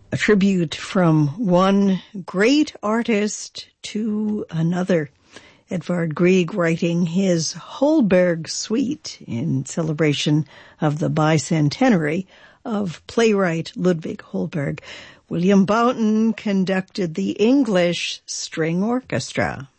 A tribute from one great artist to another. Edvard Grieg writing his Holberg Suite in celebration of the bicentenary of playwright Ludwig Holberg. William Boughton conducted the English String Orchestra.